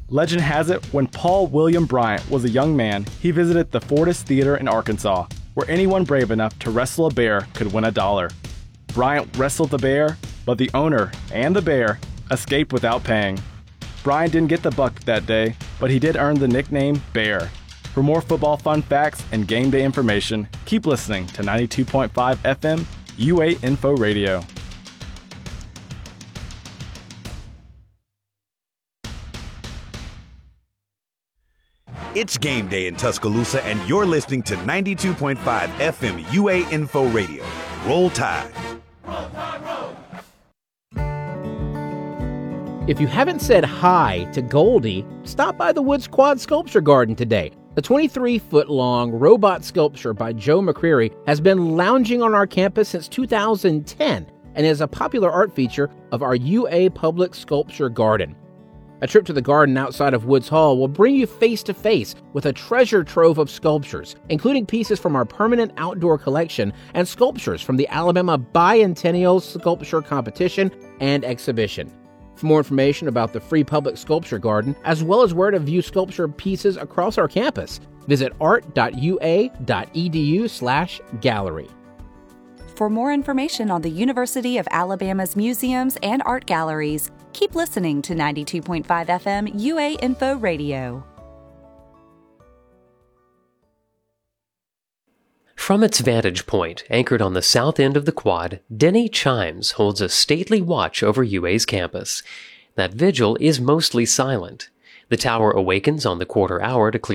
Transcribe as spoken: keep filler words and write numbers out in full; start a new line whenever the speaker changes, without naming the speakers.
Legend has it, when Paul William Bryant was a young man, he visited the Fortis Theater in Arkansas, where anyone brave enough to wrestle a bear could win a dollar. Bryant wrestled the bear, but the owner and the bear escaped without paying. Bryant didn't get the buck that day, but he did earn the nickname Bear. For more football fun facts and game day information, keep listening to ninety-two point five F M U A Info Radio.
It's game day in Tuscaloosa, and you're listening to ninety-two point five F M U A Info Radio. Roll Tide.
Roll Tide, roll.
If you haven't said hi to Goldie, stop by the Woods Quad Sculpture Garden today. The twenty-three foot long robot sculpture by Joe McCreary has been lounging on our campus since two thousand ten and is a popular art feature of our U A Public Sculpture Garden. A trip to the garden outside of Woods Hall will bring you face-to-face with a treasure trove of sculptures, including pieces from our permanent outdoor collection and sculptures from the Alabama Biennial Sculpture Competition and Exhibition. For more information about the free public sculpture garden, as well as where to view sculpture pieces across our campus, visit art.ua.edu slash gallery.
For more information on the University of Alabama's museums and art galleries, keep listening to ninety-two point five F M U A Info Radio.
From its vantage point, anchored on the south end of the quad, Denny Chimes holds a stately watch over U A's campus. That vigil is mostly silent. The tower awakens on the quarter hour to clear